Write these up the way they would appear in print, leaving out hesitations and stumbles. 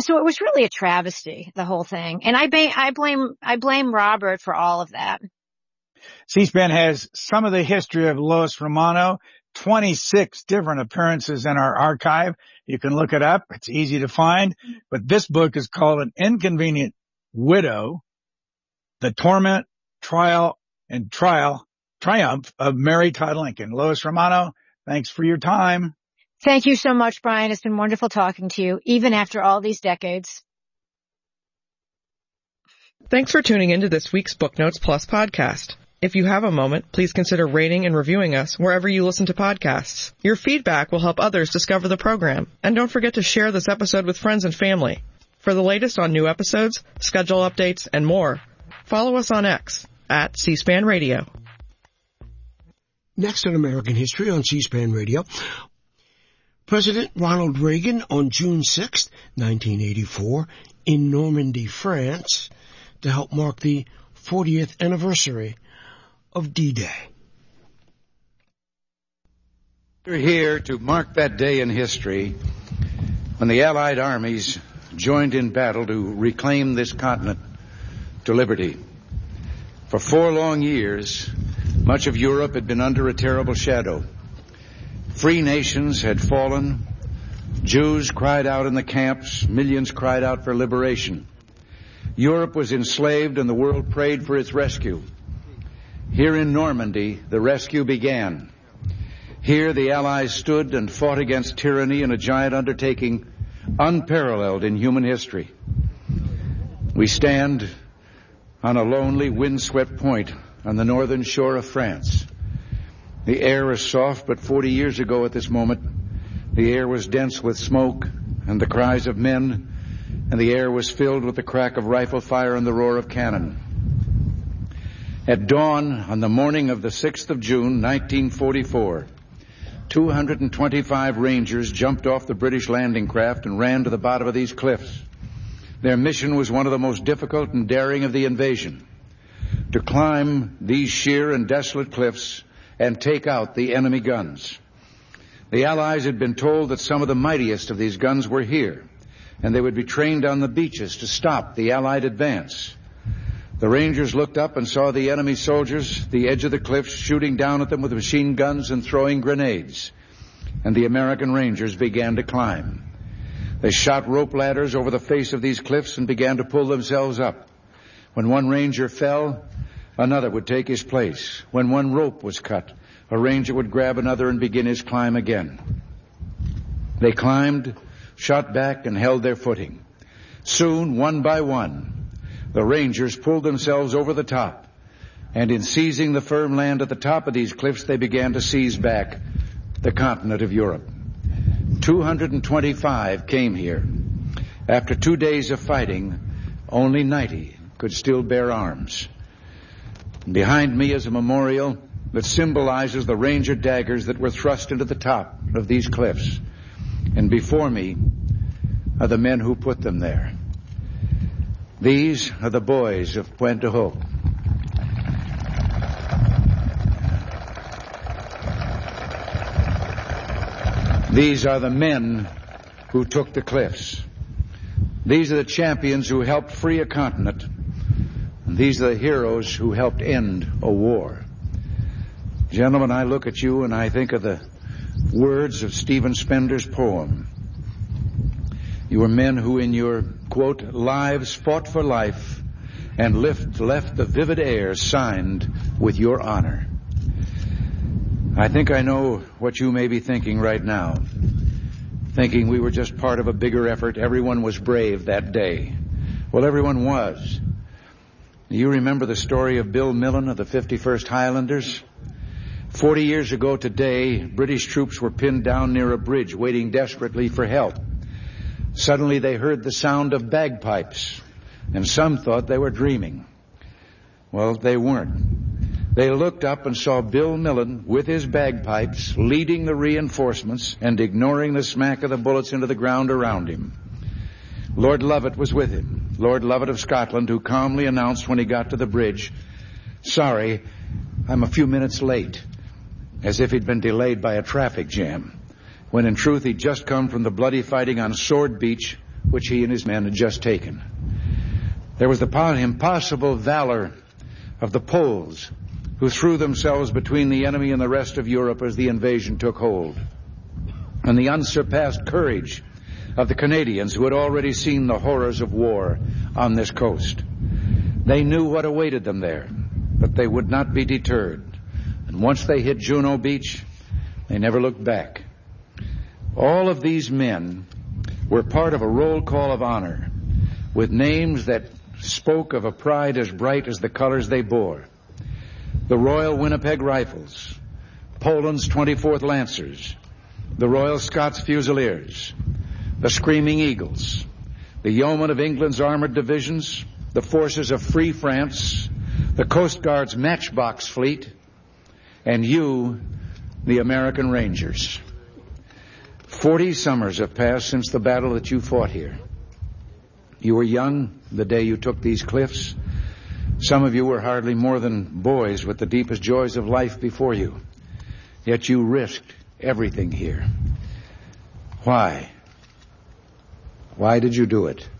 so it was really a travesty, the whole thing. And I blame Robert for all of that. C-SPAN has some of the history of Lois Romano, 26 different appearances in our archive. You can look it up. It's easy to find. But this book is called An Inconvenient Widow, The Torment, Trial, and Triumph of Mary Todd Lincoln. Lois Romano, thanks for your time. Thank you so much, Brian. It's been wonderful talking to you, even after all these decades. Thanks for tuning into this week's Booknotes Plus podcast. If you have a moment, please consider rating and reviewing us wherever you listen to podcasts. Your feedback will help others discover the program. And don't forget to share this episode with friends and family. For the latest on new episodes, schedule updates, and more, follow us on X at C-SPAN Radio. Next on American History on C-SPAN Radio, President Ronald Reagan on June 6, 1984, in Normandy, France, to help mark the 40th anniversary of D-Day. We're here to mark that day in history when the Allied armies joined in battle to reclaim this continent to liberty. For 4 long years, much of Europe had been under a terrible shadow. Free nations had fallen. Jews cried out in the camps. Millions cried out for liberation. Europe was enslaved and the world prayed for its rescue. Here in Normandy, the rescue began. Here the Allies stood and fought against tyranny in a giant undertaking unparalleled in human history. We stand on a lonely, windswept point on the northern shore of France. The air is soft, but 40 years ago at this moment, the air was dense with smoke and the cries of men, and the air was filled with the crack of rifle fire and the roar of cannon. At dawn on the morning of the 6th of June, 1944, 225 Rangers jumped off the British landing craft and ran to the bottom of these cliffs. Their mission was one of the most difficult and daring of the invasion: to climb these sheer and desolate cliffs and take out the enemy guns. The Allies had been told that some of the mightiest of these guns were here, and they would be trained on the beaches to stop the Allied advance. The Rangers looked up and saw the enemy soldiers at the edge of the cliffs shooting down at them with machine guns and throwing grenades. And the American Rangers began to climb. They shot rope ladders over the face of these cliffs and began to pull themselves up. When one Ranger fell, another would take his place. When one rope was cut, a Ranger would grab another and begin his climb again. They climbed, shot back, and held their footing. Soon, one by one, the Rangers pulled themselves over the top, and in seizing the firm land at the top of these cliffs, they began to seize back the continent of Europe. 225 came here. After 2 days of fighting, only 90 could still bear arms. Behind me is a memorial that symbolizes the Ranger daggers that were thrust into the top of these cliffs. And before me are the men who put them there. These are the boys of Pointe du Hoc. These are the men who took the cliffs. These are the champions who helped free a continent. And these are the heroes who helped end a war. Gentlemen, I look at you and I think of the words of Stephen Spender's poem. You are men who in your, quote, lives fought for life and left the vivid air signed with your honor. I think I know what you may be thinking right now. Thinking we were just part of a bigger effort. Everyone was brave that day. Well, everyone was. You remember the story of Bill Millen of the 51st Highlanders? 40 years ago today, British troops were pinned down near a bridge waiting desperately for help. Suddenly they heard the sound of bagpipes, and some thought they were dreaming. Well, they weren't. They looked up and saw Bill Millen with his bagpipes leading the reinforcements and ignoring the smack of the bullets into the ground around him. Lord Lovat was with him, Lord Lovat of Scotland, who calmly announced when he got to the bridge, "Sorry, I'm a few minutes late," as if he'd been delayed by a traffic jam, when in truth he'd just come from the bloody fighting on Sword Beach which he and his men had just taken. There was the impossible valor of the Poles, who threw themselves between the enemy and the rest of Europe as the invasion took hold, and the unsurpassed courage of the Canadians, who had already seen the horrors of war on this coast. They knew what awaited them there, but they would not be deterred. And once they hit Juno Beach, they never looked back. All of these men were part of a roll call of honor, with names that spoke of a pride as bright as the colors they bore. The Royal Winnipeg Rifles, Poland's 24th Lancers, the Royal Scots Fusiliers, the Screaming Eagles, the Yeomen of England's armored divisions, the forces of Free France, the Coast Guard's Matchbox Fleet, and you, the American Rangers. 40 summers have passed since the battle that you fought here. You were young the day you took these cliffs. Some of you were hardly more than boys with the deepest joys of life before you. Yet you risked everything here. Why? Why did you do it?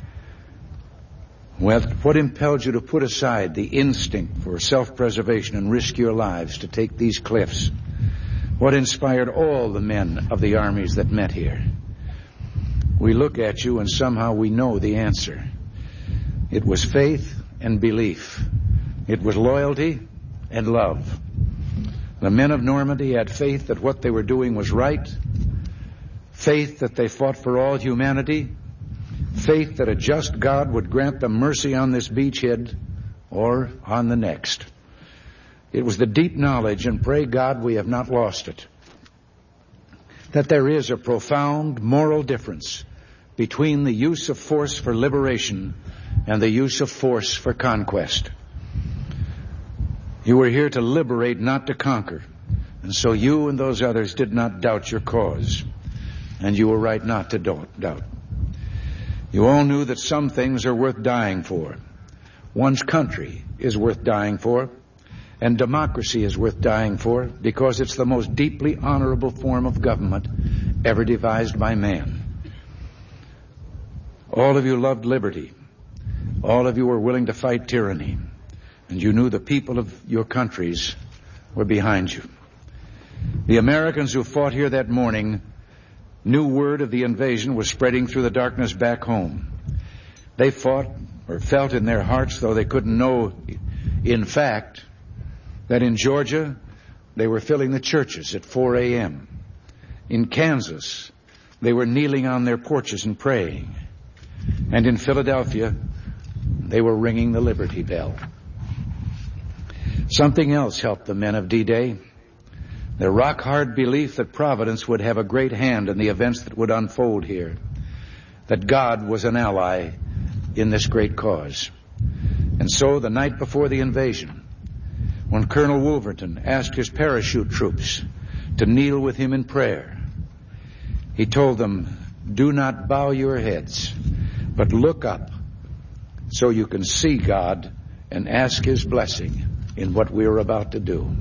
Well, what impelled you to put aside the instinct for self-preservation and risk your lives to take these cliffs? What inspired all the men of the armies that met here? We look at you and somehow we know the answer. It was faith and belief. It was loyalty and love. The men of Normandy had faith that what they were doing was right, faith that they fought for all humanity, faith that a just God would grant them mercy on this beachhead or on the next. It was the deep knowledge, and pray God we have not lost it, that there is a profound moral difference between the use of force for liberation and the use of force for conquest. You were here to liberate, not to conquer. And so you and those others did not doubt your cause. And you were right not to doubt. You all knew that some things are worth dying for. One's country is worth dying for, and democracy is worth dying for, because it's the most deeply honorable form of government ever devised by man. All of you loved liberty. All of you were willing to fight tyranny. And you knew the people of your countries were behind you. The Americans who fought here that morning knew word of the invasion was spreading through the darkness back home. They fought, or felt in their hearts, though they couldn't know in fact, that in Georgia they were filling the churches at 4 a.m. In Kansas they were kneeling on their porches and praying. And in Philadelphia they were ringing the Liberty Bell. Something else helped the men of D-Day. Their rock-hard belief that Providence would have a great hand in the events that would unfold here. That God was an ally in this great cause. And so the night before the invasion, when Colonel Wolverton asked his parachute troops to kneel with him in prayer, he told them, "Do not bow your heads, but look up so you can see God and ask His blessing in what we are about to do."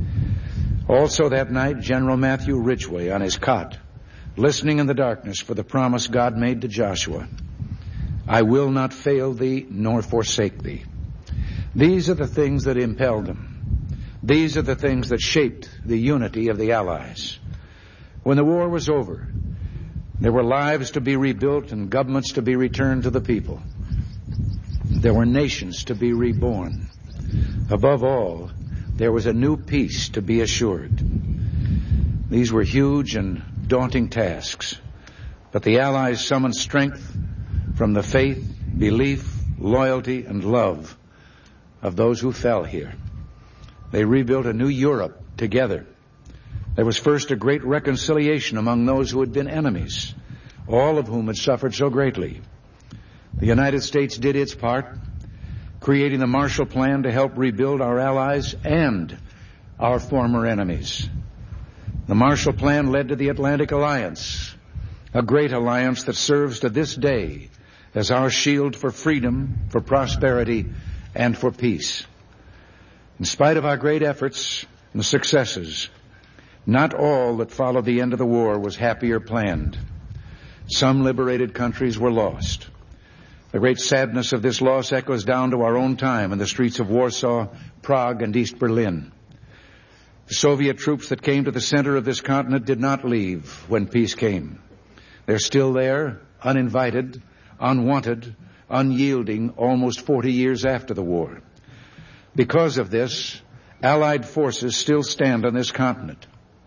Also that night, General Matthew Ridgway on his cot, listening in the darkness for the promise God made to Joshua, "I will not fail thee nor forsake thee." These are the things that impelled him. These are the things that shaped the unity of the Allies. When the war was over, there were lives to be rebuilt and governments to be returned to the people. There were nations to be reborn. Above all, there was a new peace to be assured. These were huge and daunting tasks, but the Allies summoned strength from the faith, belief, loyalty, and love of those who fell here. They rebuilt a new Europe together. There was first a great reconciliation among those who had been enemies, all of whom had suffered so greatly. The United States did its part, creating the Marshall Plan to help rebuild our allies and our former enemies. The Marshall Plan led to the Atlantic Alliance, a great alliance that serves to this day as our shield for freedom, for prosperity, and for peace. In spite of our great efforts and successes, not all that followed the end of the war was happy or planned. Some liberated countries were lost. The great sadness of this loss echoes down to our own time in the streets of Warsaw, Prague, and East Berlin. The Soviet troops that came to the center of this continent did not leave when peace came. They're still there, uninvited, unwanted, unyielding, almost 40 years after the war. Because of this, Allied forces still stand on this continent.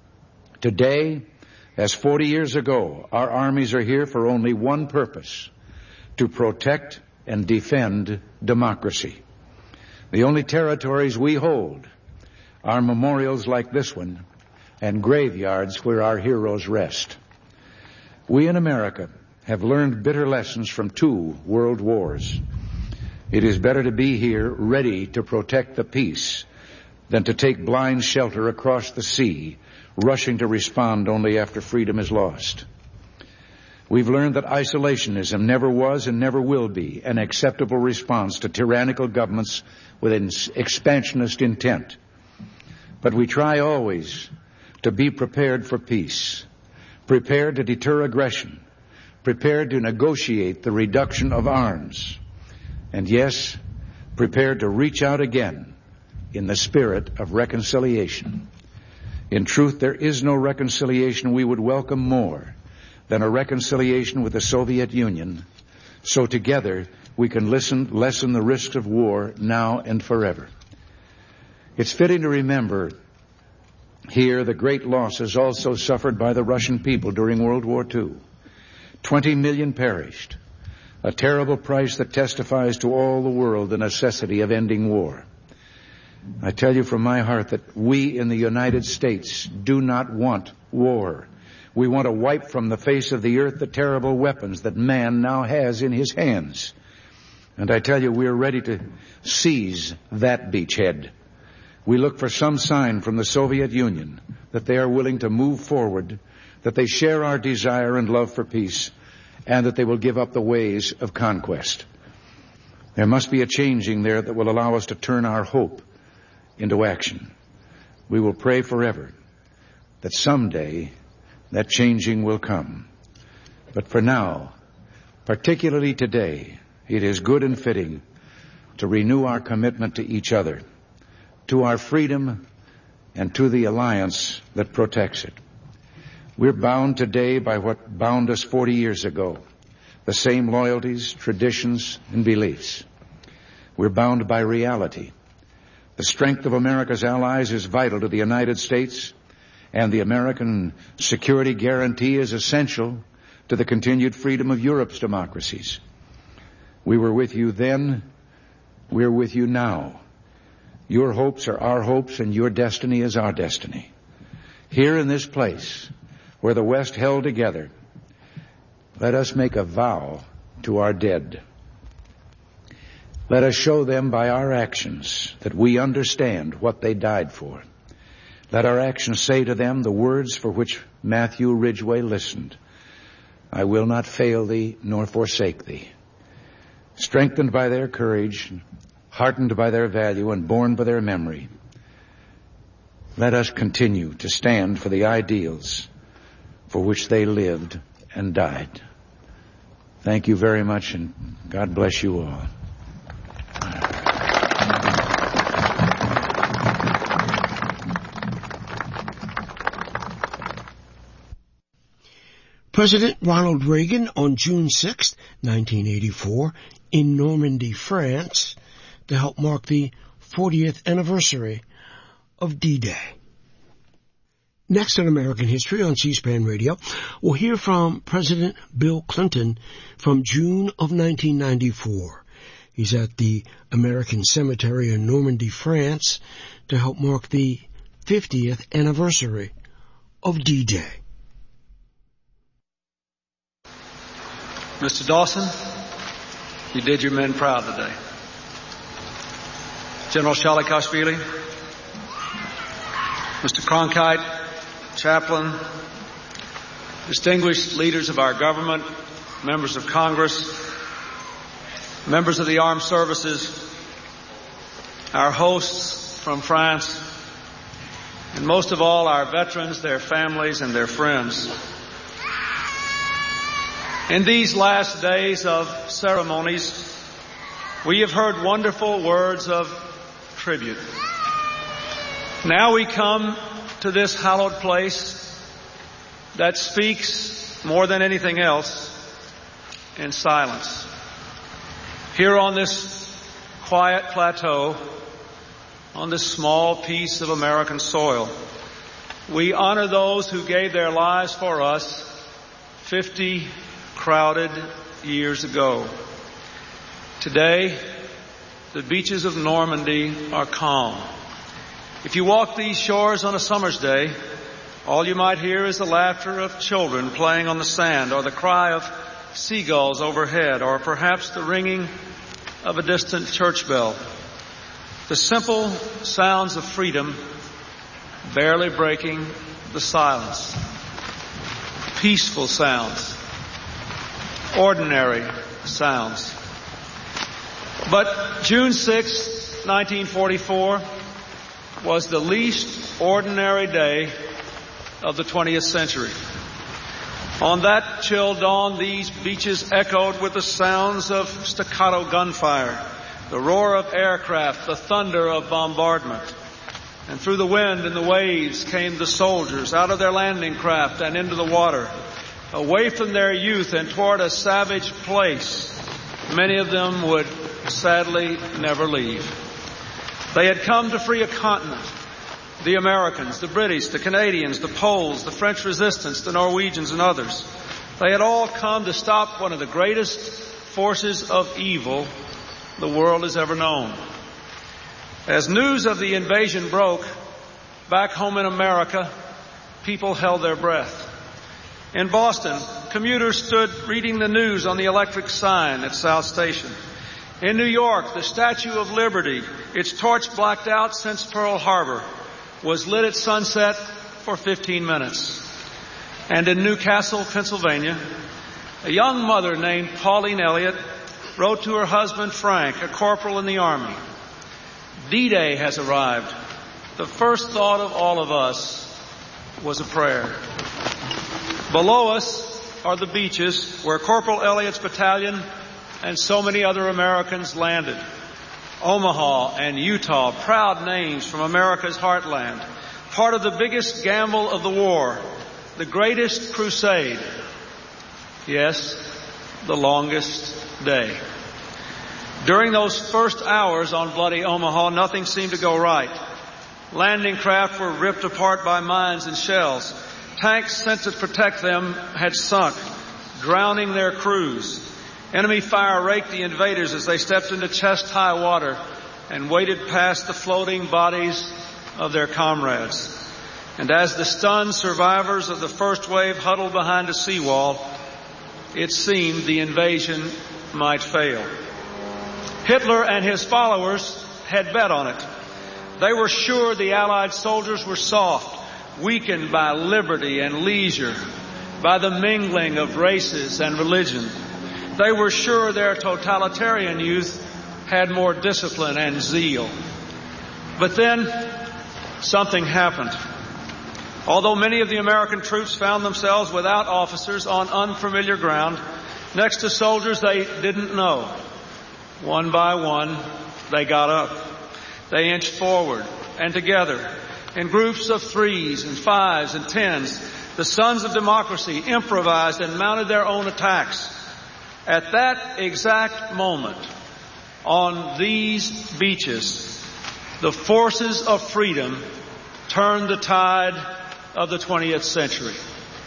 Today, as 40 years ago, our armies are here for only one purpose: to protect and defend democracy. The only territories we hold are memorials like this one and graveyards where our heroes rest. We in America have learned bitter lessons from 2 world wars. It is better to be here ready to protect the peace than to take blind shelter across the sea, rushing to respond only after freedom is lost. We've learned that isolationism never was and never will be an acceptable response to tyrannical governments with an expansionist intent. But we try always to be prepared for peace, prepared to deter aggression, prepared to negotiate the reduction of arms, and yes, prepared to reach out again in the spirit of reconciliation. In truth, there is no reconciliation we would welcome more than a reconciliation with the Soviet Union, so together we can lessen the risks of war now and forever. It's fitting to remember here the great losses also suffered by the Russian people during World War II. 20 million perished, a terrible price that testifies to all the world the necessity of ending war. I tell you from my heart that we in the United States do not want war. We want to wipe from the face of the earth the terrible weapons that man now has in his hands. And I tell you, we are ready to seize that beachhead. We look for some sign from the Soviet Union that they are willing to move forward, that they share our desire and love for peace, and that they will give up the ways of conquest. There must be a changing there that will allow us to turn our hope into action. We will pray forever that someday that changing will come. But for now, particularly today, it is good and fitting to renew our commitment to each other, to our freedom, and to the alliance that protects it. We're bound today by what bound us 40 years ago, the same loyalties, traditions, and beliefs. We're bound by reality. The strength of America's allies is vital to the United States, and the American security guarantee is essential to the continued freedom of Europe's democracies. We were with you then, we're with you now. Your hopes are our hopes, and your destiny is our destiny. Here in this place, where the West held together, let us make a vow to our dead. Let us show them by our actions that we understand what they died for. Let our actions say to them the words for which Matthew Ridgway listened: I will not fail thee nor forsake thee. Strengthened by their courage, heartened by their value, and borne by their memory, let us continue to stand for the ideals for which they lived and died. Thank you very much, and God bless you all. President Ronald Reagan on June 6, 1984, in Normandy, France, to help mark the 40th anniversary of D-Day. Next on American History on C-SPAN Radio, we'll hear from President Bill Clinton from June of 1994. He's at the American Cemetery in Normandy, France, to help mark the 50th anniversary of D-Day. Mr. Dawson, you did your men proud today. General Shalikashvili, Mr. Cronkite, Chaplain, distinguished leaders of our government, members of Congress, members of the armed services, our hosts from France, and most of all, our veterans, their families, and their friends. In these last days of ceremonies, we have heard wonderful words of tribute. Now we come to this hallowed place that speaks more than anything else in silence. Here on this quiet plateau, on this small piece of American soil, we honor those who gave their lives for us 50 crowded years ago. Today, the beaches of Normandy are calm. If you walk these shores on a summer's day, all you might hear is the laughter of children playing on the sand, or the cry of seagulls overhead, or perhaps the ringing of a distant church bell. The simple sounds of freedom barely breaking the silence. Peaceful sounds. Ordinary sounds. But June 6, 1944 was the least ordinary day of the 20th century. On that chill dawn, these beaches echoed with the sounds of staccato gunfire, the roar of aircraft, the thunder of bombardment. And through the wind and the waves came the soldiers out of their landing craft and into the water, away from their youth and toward a savage place many of them would sadly never leave. They had come to free a continent. The Americans, the British, the Canadians, the Poles, the French resistance, the Norwegians, and others. They had all come to stop one of the greatest forces of evil the world has ever known. As news of the invasion broke, back home in America, people held their breath. In Boston, commuters stood reading the news on the electric sign at South Station. In New York, the Statue of Liberty, its torch blacked out since Pearl Harbor, was lit at sunset for 15 minutes. And in Newcastle, Pennsylvania, a young mother named Pauline Elliott wrote to her husband Frank, a corporal in the Army, "D-Day has arrived. The first thought of all of us was a prayer." Below us are the beaches where Corporal Elliott's battalion and so many other Americans landed. Omaha and Utah, proud names from America's heartland, part of the biggest gamble of the war, the greatest crusade. Yes, the longest day. During those first hours on bloody Omaha, nothing seemed to go right. Landing craft were ripped apart by mines and shells. Tanks sent to protect them had sunk, drowning their crews. Enemy fire raked the invaders as they stepped into chest-high water and waded past the floating bodies of their comrades. And as the stunned survivors of the first wave huddled behind a seawall, it seemed the invasion might fail. Hitler and his followers had bet on it. They were sure the Allied soldiers were soft, weakened by liberty and leisure, by the mingling of races and religion. They were sure their totalitarian youth had more discipline and zeal. But then something happened. Although many of the American troops found themselves without officers on unfamiliar ground, next to soldiers they didn't know, one by one they got up. They inched forward, and together, in groups of 3s and 5s and 10s, the sons of democracy improvised and mounted their own attacks. At that exact moment, on these beaches, the forces of freedom turned the tide of the 20th century.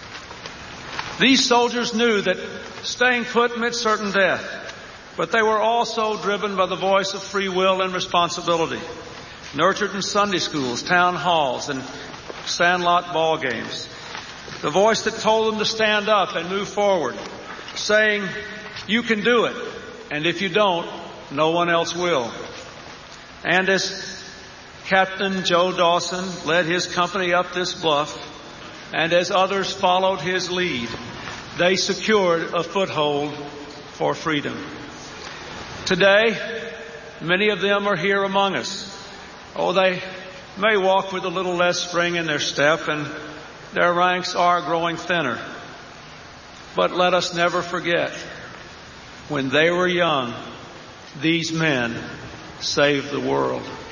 These soldiers knew that staying put meant certain death, but they were also driven by the voice of free will and responsibility, nurtured in Sunday schools, town halls, and sandlot ball games. The voice that told them to stand up and move forward, saying, "You can do it, and if you don't, no one else will." And as Captain Joe Dawson led his company up this bluff, and as others followed his lead, they secured a foothold for freedom. Today, many of them are here among us. Oh, they may walk with a little less spring in their step, and their ranks are growing thinner. But let us never forget, when they were young, these men saved the world.